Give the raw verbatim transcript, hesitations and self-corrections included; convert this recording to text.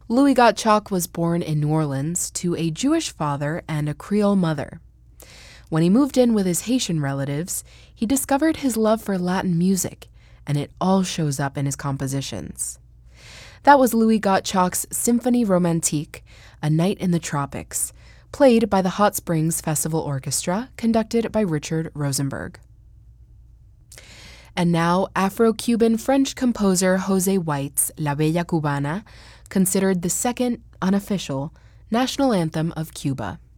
Louis Gottschalk was born in New Orleans to a Jewish father and a Creole mother. When he moved in with his Haitian relatives, he discovered his love for Latin music, and it all shows up in his compositions. That was Louis Gottschalk's Symphonie Romantique, A Night in the Tropics, played by the Hot Springs Festival Orchestra, conducted by Richard Rosenberg. And now, Afro-Cuban French composer Jose White's La Bella Cubana, considered the second, unofficial, national anthem of Cuba.